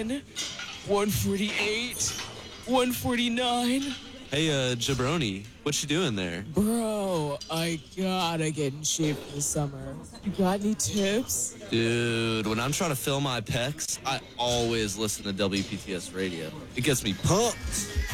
148, 149. Hey, Jabroni, what you doing there? Bro, I gotta get in shape for the summer. You got any tips? Dude, when I'm trying to fill my pecs, I always listen to WPTS radio. It gets me pumped.